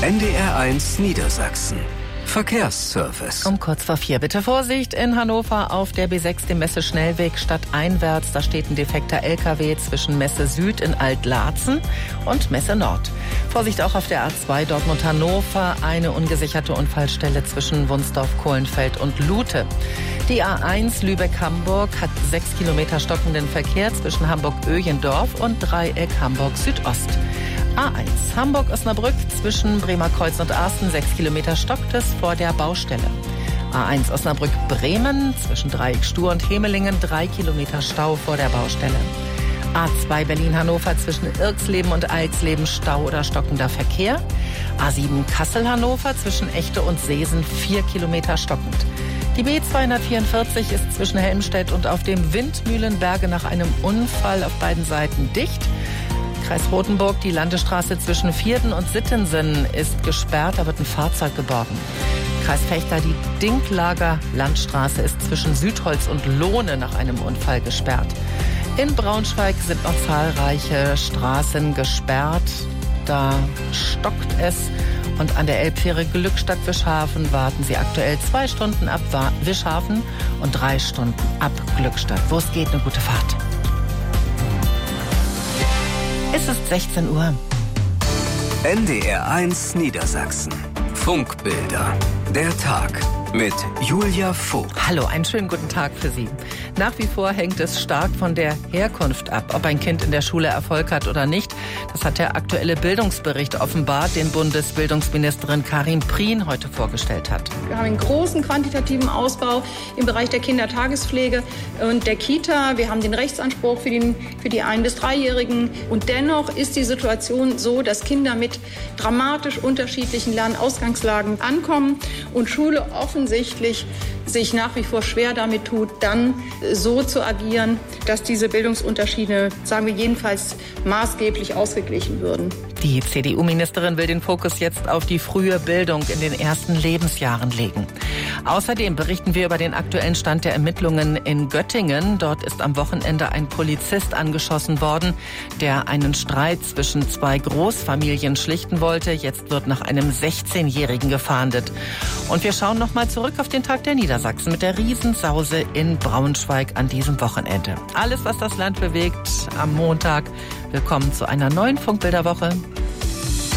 NDR1 Niedersachsen. Verkehrsservice. Um kurz vor 4 bitte Vorsicht in Hannover auf der B6, dem Messe-Schnellweg stadteinwärts. Da steht ein defekter LKW zwischen Messe Süd in Alt-Laatzen und Messe Nord. Vorsicht auch auf der A2 Dortmund-Hannover, eine ungesicherte Unfallstelle zwischen Wunsdorf-Kohlenfeld und Lute. Die A1 Lübeck-Hamburg hat 6 Kilometer stockenden Verkehr zwischen Hamburg-Öjendorf und Dreieck Hamburg-Südost. A1 Hamburg-Osnabrück zwischen Bremerkreuz und Arsten, 6 Kilometer stockt es vor der Baustelle. A1 Osnabrück-Bremen zwischen Dreieck Stur und Hemelingen, 3 Kilometer Stau vor der Baustelle. A2 Berlin-Hannover zwischen Irxleben und Alxleben, Stau oder stockender Verkehr. A7 Kassel-Hannover zwischen Echte und Seesen, 4 Kilometer stockend. Die B244 ist zwischen Helmstedt und auf dem Windmühlenberge nach einem Unfall auf beiden Seiten dicht. Kreis Rothenburg, die Landesstraße zwischen Vierden und Sittensen ist gesperrt, da wird ein Fahrzeug geborgen. Kreis Vechta, die Dinklager Landstraße ist zwischen Südholz und Lohne nach einem Unfall gesperrt. In Braunschweig sind noch zahlreiche Straßen gesperrt, da stockt es. Und an der Elbfähre Glückstadt-Wischhafen warten Sie aktuell 2 Stunden ab Wischhafen und 3 Stunden ab Glückstadt. Wo es geht, eine gute Fahrt. Es ist 16 Uhr. NDR1 Niedersachsen. Funkbilder. Der Tag mit Julia Vogt. Hallo, einen schönen guten Tag für Sie. Nach wie vor hängt es stark von der Herkunft ab, ob ein Kind in der Schule Erfolg hat oder nicht. Das hat der aktuelle Bildungsbericht offenbart, den Bundesbildungsministerin Karin Prien heute vorgestellt hat. Wir haben einen großen quantitativen Ausbau im Bereich der Kindertagespflege und der Kita. Wir haben den Rechtsanspruch für die 1- bis 3-Jährigen. Und dennoch ist die Situation so, dass Kinder mit dramatisch unterschiedlichen Lernausgangslagen ankommen und Schule offensichtlich sich nach wie vor schwer damit tut, dann so zu agieren, dass diese Bildungsunterschiede, sagen wir jedenfalls, maßgeblich ausgeglichen würden. Die CDU-Ministerin will den Fokus jetzt auf die frühe Bildung in den ersten Lebensjahren legen. Außerdem berichten wir über den aktuellen Stand der Ermittlungen in Göttingen. Dort ist am Wochenende ein Polizist angeschossen worden, der einen Streit zwischen 2 Großfamilien schlichten wollte. Jetzt wird nach einem 16-Jährigen gefahndet. Und wir schauen noch mal zurück auf den Tag der Niedersachsen mit der Riesensause in Braunschweig an diesem Wochenende. Alles, was das Land bewegt am Montag. Willkommen zu einer neuen Funkbilderwoche.